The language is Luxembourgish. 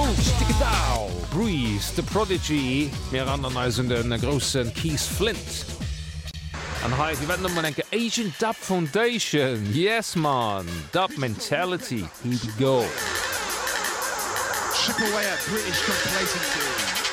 stick it down. Breeze, The Prodigy, mehr anderen als den großen Keith Flint. And hi, wir werden nochmal denken, Asian Dub Foundation. Yes, man. Dub mentality. Here we go. Chip away at British complacency.